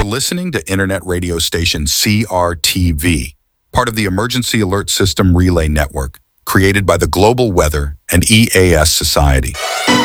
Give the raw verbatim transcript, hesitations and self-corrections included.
listening to Internet radio station C R T V, part of the Emergency Alert System Relay Network, created by the Global Weather and E A S Society.